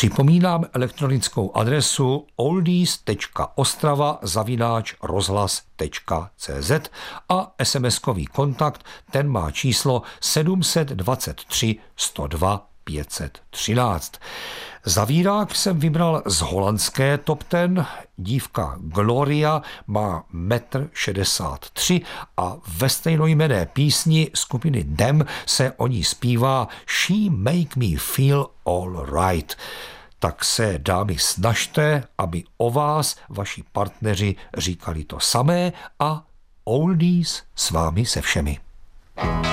Připomínám elektronickou adresu oldies.ostrava@rozhlas.cz a SMS-kový kontakt, ten má číslo 723 102 513. Zavírák jsem vybral z holandské top 10. Dívka Gloria má 1,63 m a ve stejnojmenné písni skupiny Them se o ní zpívá She make me feel all right. Tak se, dámy, snažte, aby o vás vaši partneři říkali to samé a oldies s vámi se všemi.